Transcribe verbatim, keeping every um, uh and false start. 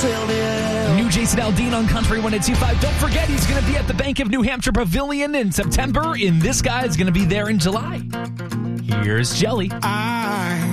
New Jason Aldean on Country one oh two point five. Don't forget, he's going to be at the Bank of New Hampshire Pavilion in September, and this guy is going to be there in July. Here's Jelly. I